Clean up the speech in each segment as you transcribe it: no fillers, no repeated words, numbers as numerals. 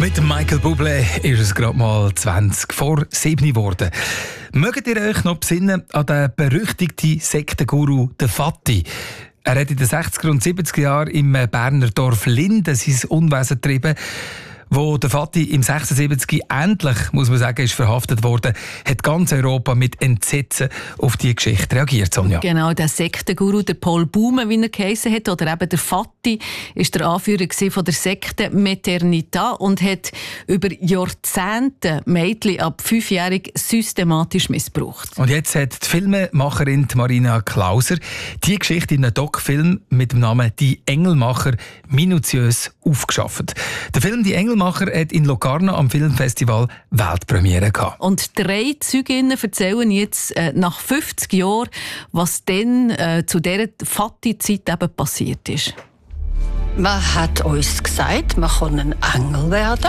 Mit Michael Bublé ist es gerade mal 20 vor 7 geworden. Mögt ihr euch noch besinnen an den berüchtigten Sektenguru, den Fati? Er hat in den 60er und 70er Jahren im Berner Dorf Linden sein Unwesen getrieben. Wo der Fati im 76 endlich, muss man sagen, ist verhaftet worden, hat ganz Europa mit Entsetzen auf die Geschichte reagiert, Sonja. Genau, der Sektenguru, der Paul Baume, wie er geheissen hat, oder eben der Fati, ist der Anführer von der Sekte Maternita und hat über Jahrzehnte Mädchen ab 5-jährig systematisch missbraucht. Und jetzt hat die Filmemacherin Marina Klauser die Geschichte in einem Doc-Film mit dem Namen «Die Engelmacher» minutiös aufgeschafft. Der Film «Die Engelmacher» hat in Locarno am Filmfestival Weltpremiere gehabt. Und 3 Zeuginnen erzählen jetzt nach 50 Jahren, was dann zu dieser Fati-Zeit eben passiert ist. Man hat uns gesagt, man kann ein Engel werden.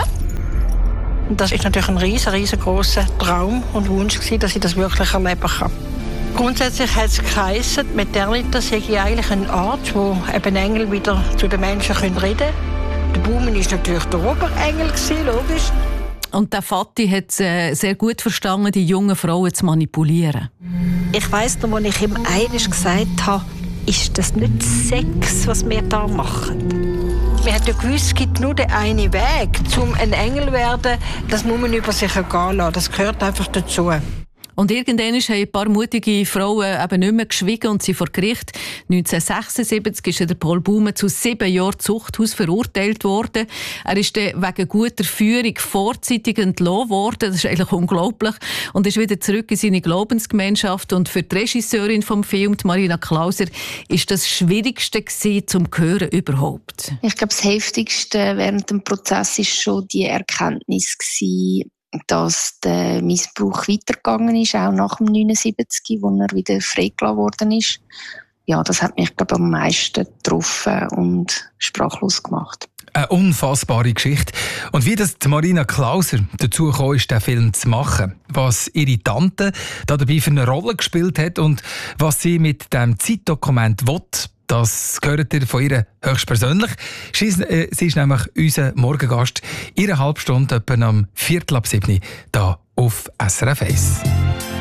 Das ist natürlich ein riesengroßer Traum und Wunsch gewesen, dass ich das wirklich erleben kann. Grundsätzlich hat es geheißen, Maternita sei eigentlich ein Ort, wo eben Engel wieder zu den Menschen reden können. Der Baumen war natürlich der Oberengel, logisch. Und der Fati hat sehr gut verstanden, die jungen Frauen zu manipulieren. Ich weiss noch, als ich ihm einmal gesagt habe, ist das nicht Sex, was wir da machen. Wir haben ja gewusst, es gibt nur den einen Weg, um ein Engel zu werden. Das muss man über sich ergehen lassen. Das gehört einfach dazu. Und irgendwann haben ein paar mutige Frauen eben nicht mehr geschwiegen und sie vor Gericht. 1976 ist der Paul Baume zu 7 Jahren Zuchthaus verurteilt worden. Er ist dann wegen guter Führung vorzeitig entlassen worden. Das ist eigentlich unglaublich. Und ist wieder zurück in seine Glaubensgemeinschaft. Und für die Regisseurin vom Film, Marina Klauser, ist das Schwierigste gewesen, zum Hören überhaupt. Ich glaube, das Heftigste während dem Prozess ist schon die Erkenntnis gewesen, dass der Missbrauch weitergegangen ist, auch nach dem 79, wo er wieder freigelassen worden ist. Ja, das hat mich, glaube ich, am meisten getroffen und sprachlos gemacht. Eine unfassbare Geschichte. Und wie das Marina Klauser dazu gekommen ist, den Film zu machen, was ihre Tante dabei für eine Rolle gespielt hat und was sie mit dem Zeitdokument will, das gehört ihr von ihr höchstpersönlich. Sie ist nämlich unser Morgengast in einer halben Stunde, etwa am 6:45 hier auf SRF 1.